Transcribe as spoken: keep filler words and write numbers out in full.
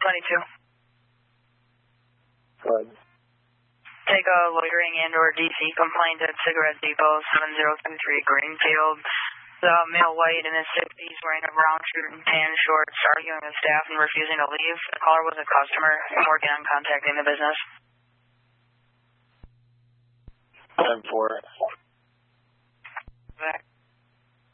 twenty-two. Go ahead. Take a loitering and or D C complaint at Cigarette Depot, seven zero two three Greenfield. The male white in his sixties wearing a brown shirt and tan shorts, arguing with staff and refusing to leave. The caller was a customer and working on contacting the business. ten four. Back.